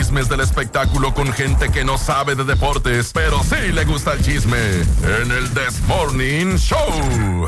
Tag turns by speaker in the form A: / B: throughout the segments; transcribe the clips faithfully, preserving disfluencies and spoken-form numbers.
A: chismes del espectáculo con gente que no sabe de deportes, pero sí le gusta el chisme en el This Morning Show.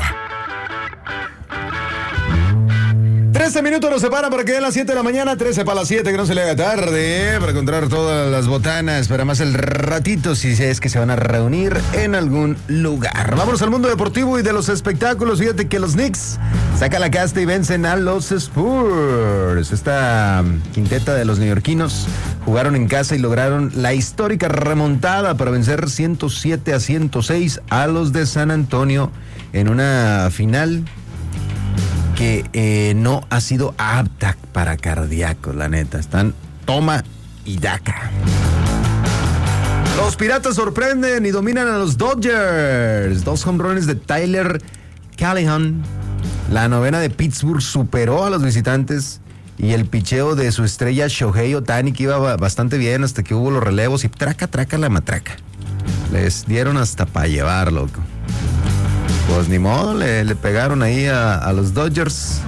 B: trece minutos nos separan para que den las siete de la mañana, trece para las siete, que no se le haga tarde, para encontrar todas las botanas para más el ratito, si es que se van a reunir en algún lugar. Vámonos al mundo deportivo y de los espectáculos. Fíjate que los Knicks sacan la casta y vencen a los Spurs. Esta quinteta de los neoyorquinos jugaron en casa y lograron la histórica remontada para vencer ciento siete a ciento seis a los de San Antonio en una final que eh, no ha sido apta para cardíacos, la neta. Están toma y daca. Los Piratas sorprenden y dominan a los Dodgers. Dos home runs de Tyler Callihan. La novena de Pittsburgh superó a los visitantes y el picheo de su estrella Shohei Ohtani, que iba bastante bien hasta que hubo los relevos y traca, traca la matraca. Les dieron hasta para llevar, loco. Pues ni modo, le, le pegaron ahí a, a los Dodgers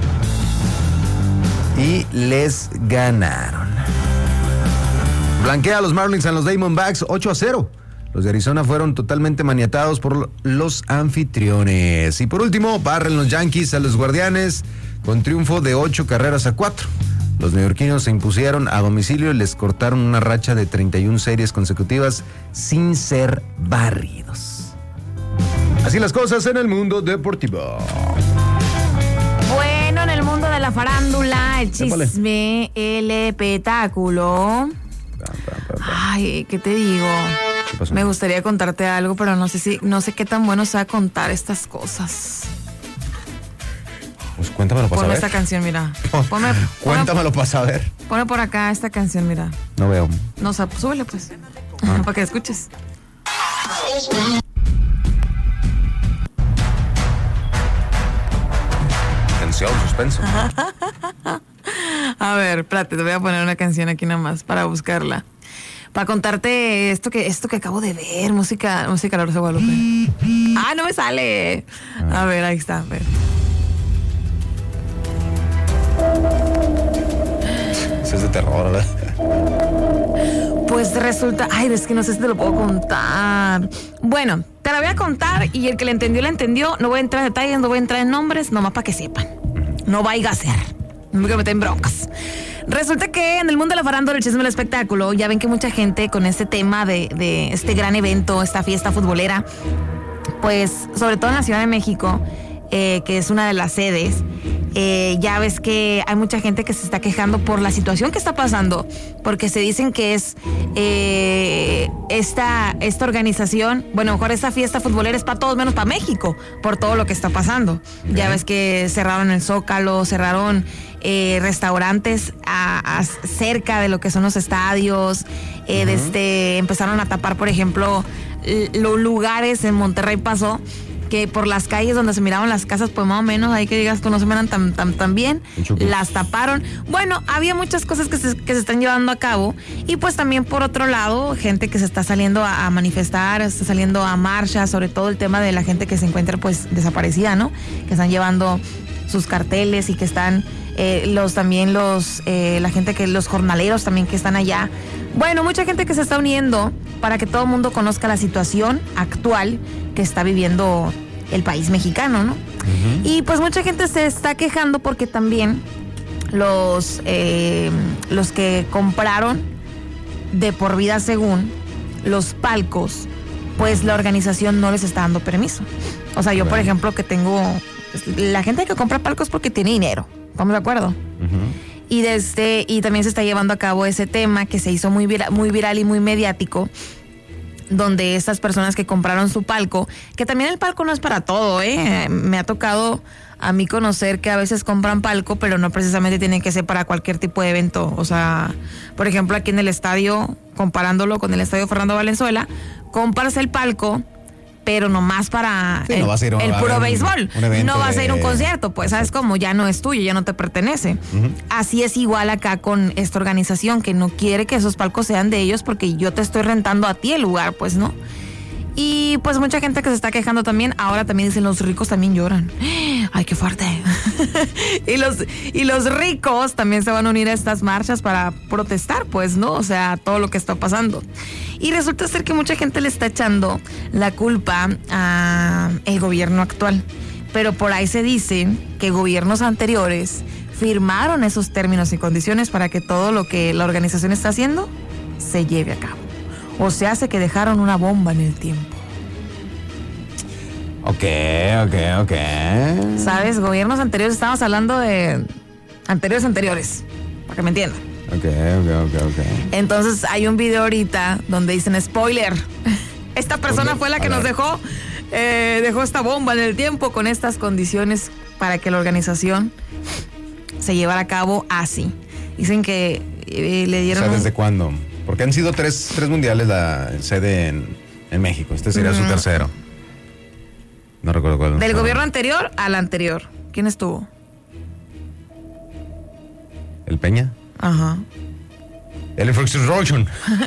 B: y les ganaron. Blanquea a los Marlins a los Diamondbacks ocho a cero. Los de Arizona fueron totalmente maniatados por los anfitriones. Y por último, barren los Yankees a los Guardianes con triunfo de ocho carreras a cuatro. Los neoyorquinos se impusieron a domicilio y les cortaron una racha de treinta y una series consecutivas sin ser barridos. Así las cosas en el mundo deportivo.
C: Bueno, en el mundo de la farándula, el chisme, el espectáculo. Ay, ¿qué te digo?
B: ¿Qué pasó?
C: Me gustaría contarte algo, pero no sé si, no sé qué tan bueno sea contar estas cosas.
B: Pues cuéntamelo para
C: Ponme
B: saber.
C: esta canción, mira. Ponme,
B: Cuéntamelo para saber.
C: Pone por acá esta canción, mira.
B: No veo.
C: No, o sea, súbele pues.
B: Ah.
C: Para que escuches.
B: Tensión, suspenso.
C: A ver, espérate, te voy a poner una canción aquí nada más para buscarla. Para contarte esto que esto que acabo de ver, música, música La Rosa de Guadalupe. Ah, no me sale. A ver, ahí está, a ver.
B: Eso es de terror, ¿verdad?
C: Pues resulta, ay, es que no sé si te lo puedo contar. Bueno, te la voy a contar y el que le entendió, le entendió. No voy a entrar en detalles, no voy a entrar en nombres, nomás para que sepan. No vaya a ser. No me quiero meter en broncas. Resulta que en el mundo de la farándula, el chisme del espectáculo, ya ven que mucha gente con este tema de, de este gran evento, esta fiesta futbolera, pues sobre todo en la Ciudad de México, eh, que es una de las sedes, eh, ya ves que hay mucha gente que se está quejando por la situación que está pasando, porque se dicen que es eh, esta, esta organización, bueno, mejor esta fiesta futbolera es para todos menos para México, por todo lo que está pasando. Okay. Ya ves que cerraron el Zócalo, cerraron eh, restaurantes a, a cerca de lo que son los estadios, eh, uh-huh. desde, empezaron a tapar, por ejemplo, los lugares. En Monterrey pasó que por las calles donde se miraban las casas, pues más o menos, ahí que digas tú, no se miran tan, tan, tan bien, las taparon. Bueno, había muchas cosas que se, que se están llevando a cabo, y pues también por otro lado, gente que se está saliendo a, a manifestar, está saliendo a marcha, sobre todo el tema de la gente que se encuentra pues desaparecida, ¿no? Que están llevando sus carteles y que están eh, los también los eh, la gente que los jornaleros también que están allá. Bueno, mucha gente que se está uniendo para que todo el mundo conozca la situación actual que está viviendo el país mexicano, ¿no? Uh-huh. Y pues mucha gente se está quejando porque también los eh, los que compraron de por vida, según los palcos, pues la organización no les está dando permiso. O sea, yo, por ejemplo, que tengo, la gente que compra palcos porque tiene dinero, ¿estamos de acuerdo? Uh-huh. Y desde y también se está llevando a cabo ese tema que se hizo muy viral, muy viral y muy mediático, donde estas personas que compraron su palco, que también el palco no es para todo, ¿eh? Me ha tocado a mí conocer que a veces compran palco, pero no precisamente tienen que ser para cualquier tipo de evento. O sea, por ejemplo, aquí en el estadio, comparándolo con el estadio Fernando Valenzuela, compras el palco, pero nomás para sí, el, no un, el puro béisbol. No vas a ir a un concierto, pues, ¿sabes cómo? Ya no es tuyo, ya no te pertenece. Uh-huh. Así es igual acá con esta organización, que no quiere que esos palcos sean de ellos porque yo te estoy rentando a ti el lugar, pues, ¿no? Y pues mucha gente que se está quejando también, ahora también dicen los ricos también lloran. Ay, qué fuerte. y los y los ricos también se van a unir a estas marchas para protestar, pues, ¿no? O sea, todo lo que está pasando. Y resulta ser que mucha gente le está echando la culpa al gobierno actual. Pero por ahí se dice que gobiernos anteriores firmaron esos términos y condiciones para que todo lo que la organización está haciendo se lleve a cabo. O se hace que dejaron una bomba en el tiempo.
B: Ok, ok, ok.
C: ¿Sabes? Gobiernos anteriores, estamos hablando de anteriores anteriores, para que me entiendan.
B: Ok, ok, ok, ok.
C: Entonces hay un video ahorita donde dicen spoiler. Esta persona fue la que nos dejó, eh, dejó esta bomba en el tiempo con estas condiciones para que la organización se llevara a cabo así. Dicen que eh, le dieron...
B: O sea, ¿desde
C: un...
B: cuándo? Porque han sido tres, tres mundiales la sede en, en México. Este sería mm. su tercero. No recuerdo cuál.
C: Del gobierno anterior al anterior. ¿Quién estuvo?
B: ¿El Peña?
C: Ajá.
B: El Infrastructure.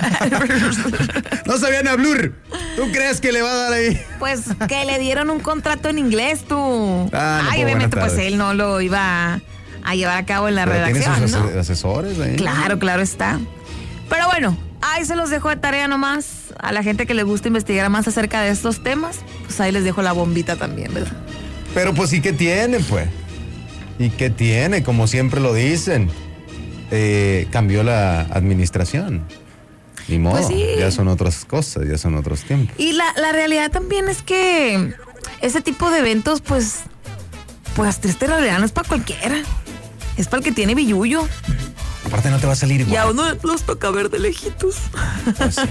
B: No sabían hablar. ¿Tú crees que le va a dar ahí?
C: Pues que le dieron un contrato en inglés, tú.
B: Ah, no,
C: Ay, obviamente, pues él no lo iba a, a llevar a cabo en la
B: Pero
C: redacción,
B: ¿tiene sus
C: ¿no?
B: asesores ahí?
C: Claro, claro está. Pero bueno, ahí se los dejo de tarea nomás. A la gente que le gusta investigar más acerca de estos temas, pues ahí les dejo la bombita también, ¿verdad?
B: Pero pues sí que tiene, pues. ¿Y qué tiene? Como siempre lo dicen. Eh, cambió la administración. Ni modo,
C: pues sí.
B: Ya son otras cosas, ya son otros tiempos.
C: Y la, la realidad también es que ese tipo de eventos, pues, pues triste realidad no es para cualquiera. Es para el que tiene billullo.
B: Aparte no te va a salir igual.
C: Y a uno los toca ver de lejitos.
B: Pues sí.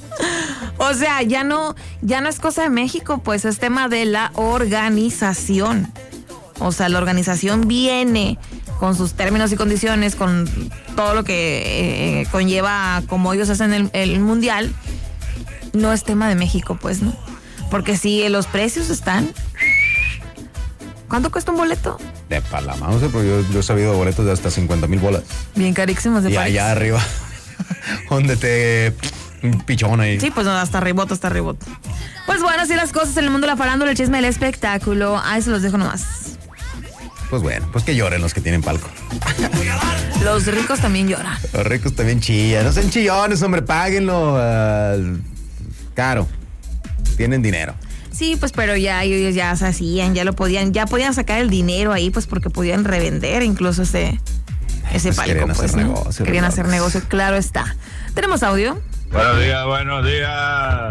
C: O sea, ya no, ya no es cosa de México, pues es tema de la organización. O sea, la organización viene con sus términos y condiciones, con todo lo que eh, conlleva como ellos hacen el, el mundial. No es tema de México, pues, ¿no? Porque sí, los precios están... ¿Cuánto cuesta un boleto?
B: De palama, no sé, porque yo, yo he sabido boletos de hasta cincuenta mil bolas.
C: Bien carísimos de
B: Y
C: París.
B: allá arriba, donde te... un pichón ahí.
C: Sí, pues no, hasta rebote, hasta rebote. Pues bueno, así las cosas en el mundo de la farándula, el chisme del espectáculo. Ahí se los dejo nomás.
B: Pues bueno, pues que lloren los que tienen palco.
C: Los ricos también lloran.
B: Los ricos también chillan. No sean chillones, hombre, páguenlo uh, caro. Tienen dinero.
C: Sí, pues pero ya ellos ya se hacían, ya lo podían, ya podían sacar el dinero ahí, pues porque podían revender incluso ese, ese
B: pues
C: palco.
B: Querían
C: pues,
B: hacer
C: ¿no?
B: negocio.
C: Querían
B: locos.
C: hacer negocio, claro está. ¿Tenemos audio?
D: Buenos días, buenos días.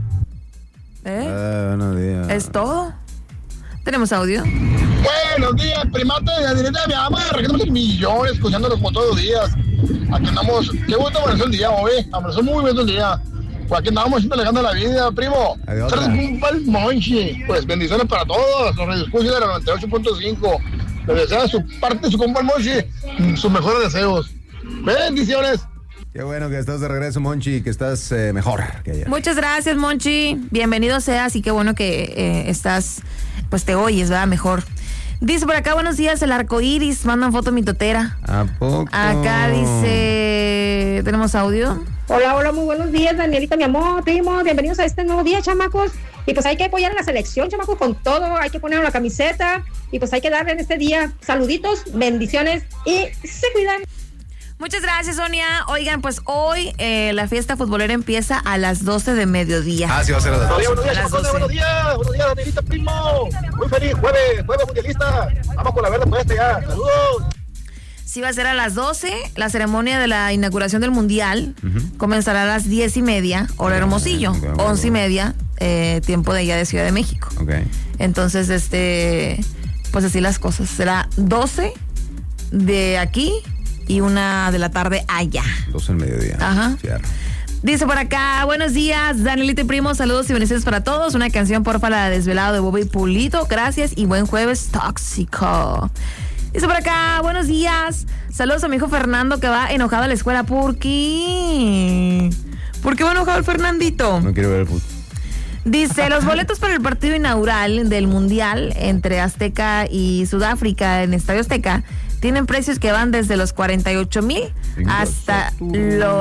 C: ¿Eh?
B: Ah, buenos días.
C: ¿Es todo? ¿Tenemos audio?
E: Buenos días, primate de directa de mi mamá, regalamos millones, escuchándolos como todos los días. Aquí andamos, qué bonito amaneció el día hoy, amaneció muy bonito el día. Pues aquí andamos siempre alegando la vida, primo.
B: Adiós.
E: Monchi. Pues bendiciones para todos, los radioescuchas de la noventa y ocho punto cinco. Les desea su parte, su compa el Monchi, sus mejores deseos. Bendiciones.
B: Qué bueno que estás de regreso, Monchi, que estás eh, mejor que ayer.
C: Muchas gracias, Monchi. Bienvenido seas y qué bueno que eh, estás, pues te oyes, ¿verdad? Mejor. Dice por acá, buenos días, el arco iris, mandan foto mi totera.
B: ¿A poco?
C: Acá dice, ¿tenemos audio?
F: Hola, hola, muy buenos días, Danielita, mi amor, primo, bienvenidos a este nuevo día, chamacos. Y pues hay que apoyar a la selección, chamacos, con todo, hay que poner la camiseta y pues hay que darle en este día saluditos, bendiciones y se cuidan.
C: Muchas gracias, Sonia. Oigan, pues hoy eh, la fiesta futbolera empieza a las doce de mediodía.
B: Ah, sí, va a ser a las
E: Buenos
B: doce.
E: días, buenos días,
C: doce.
E: buenos días, buenos días, Danielita, primo. Muy feliz, jueves, jueves mundialista. Vamos con la verde puesta ya, saludos.
C: Sí, va a ser a las doce. La ceremonia de la inauguración del Mundial uh-huh. comenzará a las diez y media, hora Hermosillo.
B: Okay, okay,
C: once y media, eh, tiempo de allá de Ciudad de México.
B: Ok.
C: Entonces, este, pues así las cosas. Será doce de aquí y una de la tarde allá.
B: doce del mediodía.
C: Ajá.
B: Cierto.
C: Dice por acá, buenos días, Danielita y primo, saludos y bendiciones para todos. Una canción, porfa, la de Desvelado de Bobby Pulido. Gracias y buen jueves tóxico. Dice por acá, buenos días. Saludos a mi hijo Fernando que va enojado a la escuela. ¿Por qué? ¿Por qué va enojado el Fernandito?
B: No quiero ver el fútbol.
C: Dice, los boletos para el partido inaugural del Mundial entre Azteca y Sudáfrica en Estadio Azteca tienen precios que van desde los cuarenta y ocho mil hasta los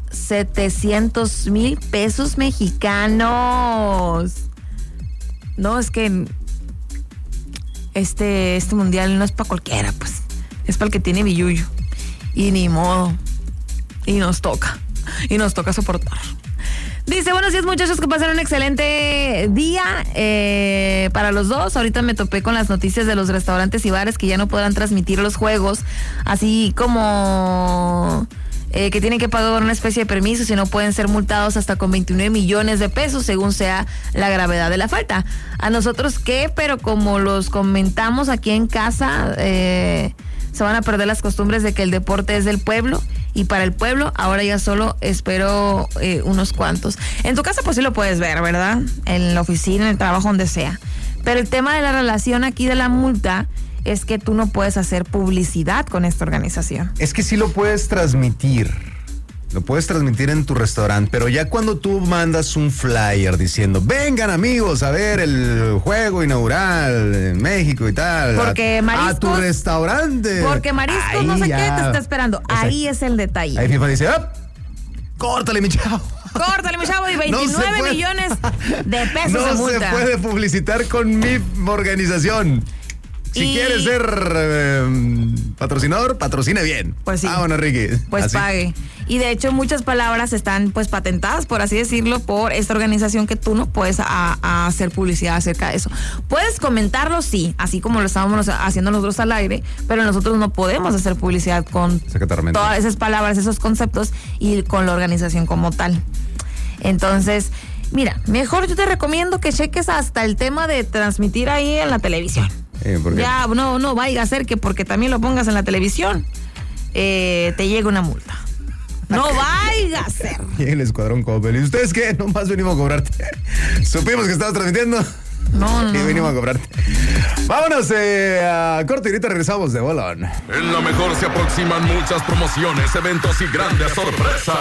C: setecientos mil pesos mexicanos. No, es que este, este mundial no es para cualquiera, pues. Es para el que tiene billuyo. Y ni modo. Y nos toca. Y nos toca soportar. Dice, buenos días muchachos, que pasen un excelente día eh, para los dos. Ahorita me topé con las noticias de los restaurantes y bares que ya no podrán transmitir los juegos, así como eh, que tienen que pagar una especie de permiso, si no pueden ser multados hasta con veintinueve millones de pesos, según sea la gravedad de la falta. A nosotros qué, pero como los comentamos aquí en casa, eh, se van a perder las costumbres de que el deporte es del pueblo. Y para el pueblo, ahora ya solo espero eh, unos cuantos. En tu casa pues sí lo puedes ver, ¿verdad? En la oficina, en el trabajo, donde sea. Pero el tema de la relación aquí de la multa es que tú no puedes hacer publicidad con esta organización.
B: Es que sí lo puedes transmitir. Lo puedes transmitir en tu restaurante, pero ya cuando tú mandas un flyer diciendo, vengan amigos a ver el juego inaugural en México y tal.
C: Porque
B: a,
C: mariscos.
B: A tu restaurante.
C: Porque mariscos, ahí no sé ya. qué te está esperando. Exacto. Ahí es el detalle.
B: Ahí FIFA dice, ¡ah! Córtale, mi chavo.
C: Córtale, mi chavo, y veintinueve no millones de pesos
B: no
C: de multa.
B: No se puede publicitar con mi organización. Si y... quieres ser eh, patrocinador, patrocine bien.
C: Pues sí.
B: Ah, bueno, Ricky.
C: Pues
B: así.
C: Pague. Y de hecho muchas palabras están pues patentadas, por así decirlo, por esta organización, que tú no puedes a, a hacer publicidad acerca de eso. Puedes comentarlo, sí, así como lo estábamos haciendo nosotros al aire, pero nosotros no podemos hacer publicidad con todas esas palabras, esos conceptos y con la organización como tal. Entonces, mira, mejor yo te recomiendo que cheques hasta el tema de transmitir ahí en la televisión. Eh, ya, no, no vaya a ser que porque también lo pongas en la televisión, eh, te llegue una multa. No vaya a ser.
B: Y el escuadrón Coppel. ¿Y ustedes qué? Nomás venimos a cobrarte. Supimos que estabas transmitiendo.
C: No, no.
B: Y venimos a cobrarte. Vámonos eh, a corte y ahorita regresamos de bolón.
A: En la mejor se aproximan muchas promociones, eventos y grandes sorpresas.